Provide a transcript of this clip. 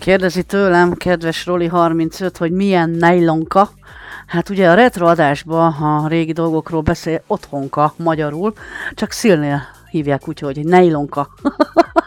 Kérdezi tőlem, kedves Roli 35, hogy milyen nejlonka. Hát ugye a retro adásban a régi dolgokról beszél otthonka magyarul, csak Szilnél hívják úgy, hogy nejlonka.